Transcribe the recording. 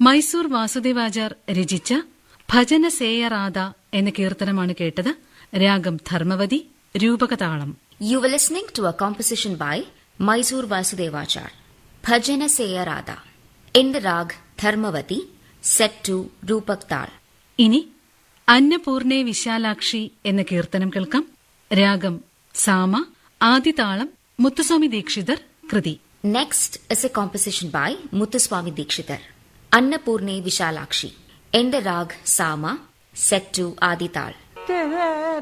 മൈസൂർ വാസുദേവാചാർ രചിച്ച ഭജന സേയറാധ എന്ന കീർത്തനമാണ് കേട്ടത്. രാഗം Dharmavathi, രൂപകതാളം. You were listening to a composition by Mysore Vasudevachar, Bhajana Seyarada, in the rag Dharmavati, set to Rupak Tal. ഇനി അന്നപൂർണേ വിശാലാക്ഷി എന്ന കീർത്തനം കേൾക്കാം. രാഗം സാമ, ആദിതാളം മുത്തുസ്വാമി ദീക്ഷിതർ കൃതി. Next is a composition by Muthuswami Dikshitar, Annapurne Vishalakshi, in the rag Sama, set to Adital.